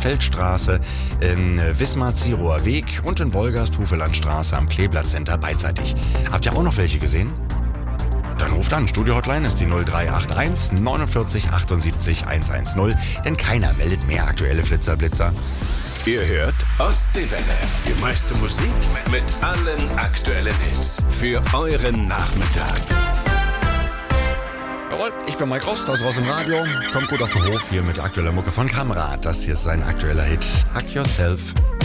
Feldstraße, in Wismar-Zierower Weg und in Wolgast-Hufelandstraße am Kleeblatt-Center beidseitig. Habt ihr auch noch welche gesehen? Dann ruft an. Studio-Hotline ist die 0381 49 78 110, denn keiner meldet mehr aktuelle Flitzer-Blitzer. Ihr hört Ostseewelle. Die meiste Musik mit allen aktuellen Hits für euren Nachmittag. Jawohl, ich bin Mike Rost aus Ross im Radio. Kommt gut auf den Hof hier mit aktueller Mucke von Kamrat. Das hier ist sein aktueller Hit. Hack Yourself.